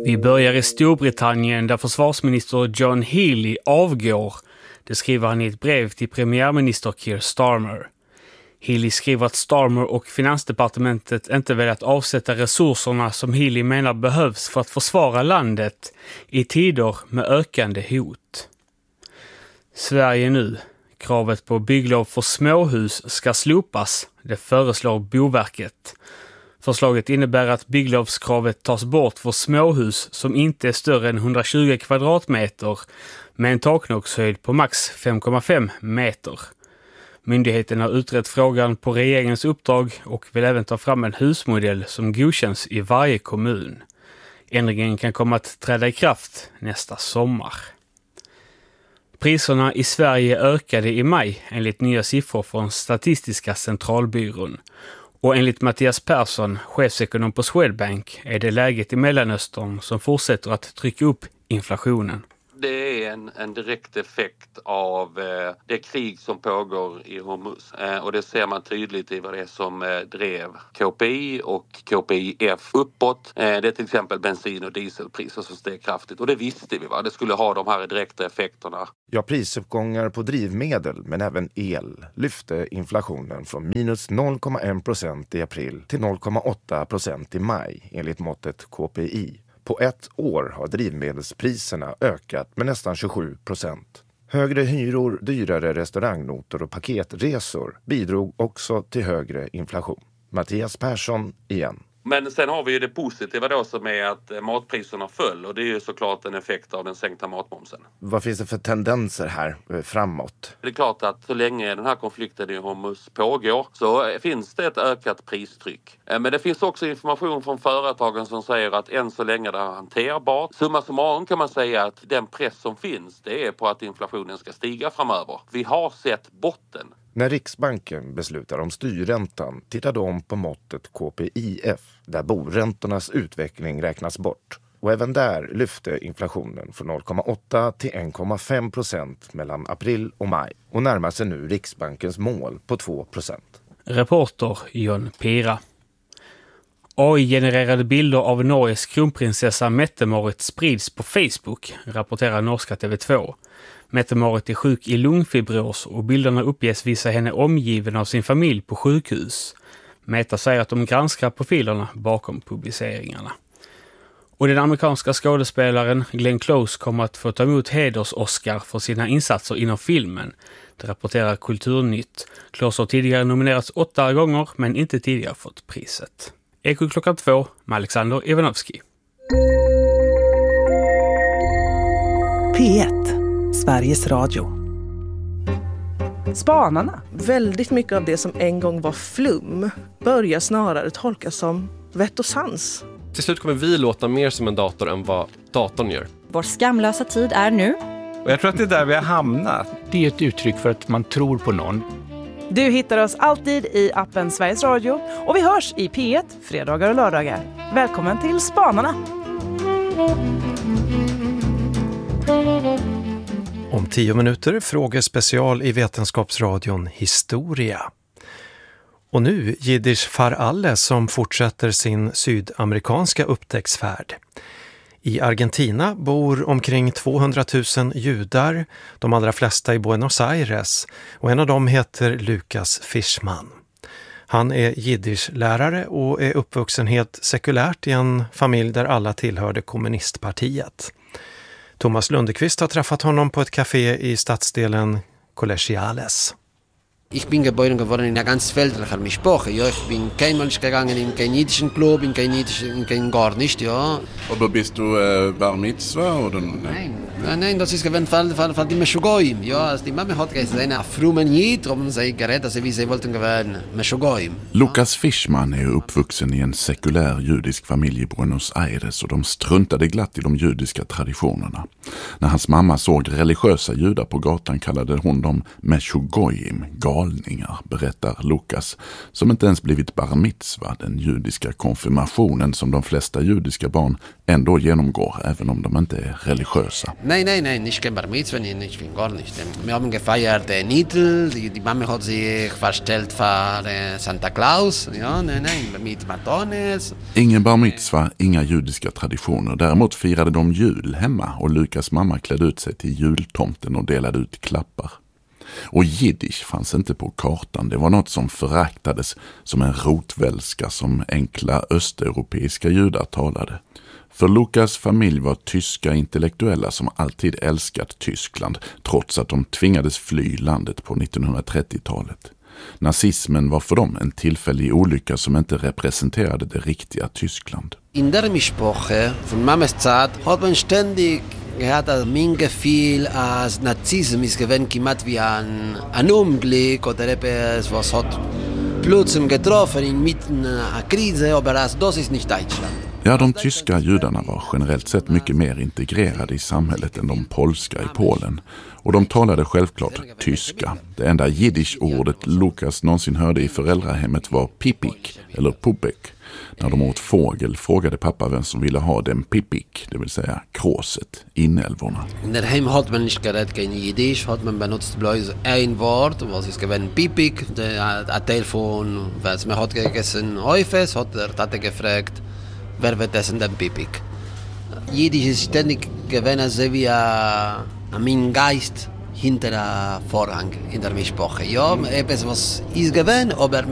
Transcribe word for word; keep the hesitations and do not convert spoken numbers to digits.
Vi börjar i Storbritannien där försvarsminister John Healey avgår. Det skriver han i ett brev till premiärminister Keir Starmer. Healey skriver att Starmer och finansdepartementet inte velat avsätta resurserna som Healey menar behövs för att försvara landet i tider med ökande hot. Sverige nu. Kravet på bygglov för småhus ska slopas. Det föreslår Boverket. Förslaget innebär att bygglovskravet tas bort för småhus som inte är större än hundratjugo kvadratmeter med en taknockshöjd på max fem komma fem meter. Myndigheten har utrett frågan på regeringens uppdrag och vill även ta fram en husmodell som godkänns i varje kommun. Ändringen kan komma att träda i kraft nästa sommar. Priserna i Sverige ökade i maj enligt nya siffror från Statistiska centralbyrån. Och enligt Mattias Persson, chefsekonom på Swedbank, är det läget i Mellanöstern som fortsätter att trycka upp inflationen. Det är en, en direkt effekt av eh, det krig som pågår i Hormuz. Eh, och det ser man tydligt i vad det är som eh, drev K P I och K P I F uppåt. Eh, det är till exempel bensin- och dieselpriser som steg kraftigt. Och det visste vi, va? Det skulle ha de här direkta effekterna. Ja, prisuppgångar på drivmedel men även el lyfte inflationen från minus noll komma en procent i april till noll komma åtta procent i maj enligt måttet K P I. På ett år har drivmedelspriserna ökat med nästan tjugosju procent. Högre hyror, dyrare restaurangnotor och paketresor bidrog också till högre inflation. Mattias Persson igen. Men sen har vi ju det positiva då som är att matpriserna föll och det är ju såklart en effekt av den sänkta matmomsen. Vad finns det för tendenser här framåt? Det är klart att så länge den här konflikten i Hormuz pågår så finns det ett ökat pristryck. Men det finns också information från företagen som säger att än så länge det är hanterbart. Summa summarum kan man säga att den press som finns det är på att inflationen ska stiga framöver. Vi har sett botten. När Riksbanken beslutar om styrräntan tittar de på måttet K P I F där boräntornas utveckling räknas bort. Och även där lyfte inflationen från noll komma åtta till en komma fem procent mellan april och maj och närmar sig nu Riksbankens mål på två procent. Reporter Jon Pira. A I-genererade bilder av Norges kronprinsessa Mette-Marit sprids på Facebook, rapporterar norska T V två. Mette-Marit är sjuk i lungfibros och bilderna uppges visa henne omgiven av sin familj på sjukhus. Meta säger att de granskar profilerna bakom publiceringarna. Och den amerikanska skådespelaren Glenn Close kommer att få ta emot heders-Oscar för sina insatser inom filmen. Det rapporterar Kulturnytt. Close har tidigare nominerats åtta gånger men inte tidigare fått priset. Eko klockan två med Alexander Ivanovski. P ett, Sveriges Radio. Spanarna. Väldigt mycket av det som en gång var flum börjar snarare tolkas som vett och sans. Till slut kommer vi låta mer som en dator än vad datorn gör. Vår skamlösa tid är nu. Och jag tror att det är där vi har hamnat. Det är ett uttryck för att man tror på någon. Du hittar oss alltid i appen Sveriges Radio och vi hörs i P ett fredagar och lördagar. Välkommen till Spanarna! Om tio minuter frågespecial i Vetenskapsradion Historia. Och nu Jiddisch för alle som fortsätter sin sydamerikanska upptäcktsfärd. I Argentina bor omkring tvåhundratusen judar, de allra flesta i Buenos Aires, och en av dem heter Lukas Fischman. Han är jiddischlärare och är uppvuxen helt sekulärt i en familj där alla tillhörde kommunistpartiet. Thomas Lundekvist har träffat honom på ett café i stadsdelen Colegiales. Ich bin geboren geworden in einer ganz weltlichen Mischpoche. Ja, ich bin kein Mensch gegangen in kein jüdischen Club, in kein jüdischen, in kein gar nicht, ja. Aber bist du äh, Bar Mitzvah oder? Nein, nein, nein, das ist gewesen Fall, Fall, Fall die Meshugoyim. Ja, also die Mama hat gesagt, eine frommen Jid, haben sie geredet, also wie sie wollten gewesen Meshugoyim. Lukas Fischman är uppvuxen i en sekulär judisk familj i Buenos Aires och de struntade glatt i de judiska traditionerna. När hans mamma såg religiösa judar på gatan kallade hon dem Meshugoyim, galningar. galningar, berättar Lukas, som inte ens blivit bar mitzva, den judiska konfirmationen som de flesta judiska barn ändå genomgår, även om de inte är religiösa. Nej, nej, nej, nicht kein bar mitzva, nicht, gar nicht. Wir haben gefeiert den Nidl, die, die Mama hat sich verstellt för Santa Claus, ja, nej, nej, mit Matones. Ingen bar mitzva, inga judiska traditioner. Däremot firade de jul hemma och Lukas mamma klädde ut sig till jultomten och delade ut klappar. Och jiddisch fanns inte på kartan. Det var något som föraktades som en rotvälska som enkla östeuropeiska judar talade. För Lukas familj var tyska intellektuella som alltid älskat Tyskland, trots att de tvingades fly landet på nittonhundratrettiotalet. Nazismen var för dem en tillfällig olycka som inte representerade det riktiga Tyskland. In der Mischproche von Mames Zeit hat man ständig gehört, dass mein Gefühl als Nazism ist gewesen, kimat wie ein, ein Unglück oder etwas, was hat plötzlich getroffen inmitten einer Krise, aber das, das ist nicht Deutschland. Ja, de tyska judarna var generellt sett mycket mer integrerade i samhället än de polska i Polen. Och de talade självklart tyska. Det enda jiddisch-ordet Lukas någonsin hörde i föräldrahemmet var pipik eller pupek. När de åt fågel frågade pappa vem som ville ha den pipik, det vill säga kråset, inälvorna. In der Heim hat man nicht geredet kein Jiddisch, hat man benutzt bloß ein Wort, was ist gewesen pipik, der Telefon, was man hat gegessen häufig, hat der Tate gefragt, wer wird essen den pipik. Jiddisch ist ständig gewesen, so wie ein Geist hinter der Vorhang in der Mischproche. Ja, etwas was ist gewesen, aber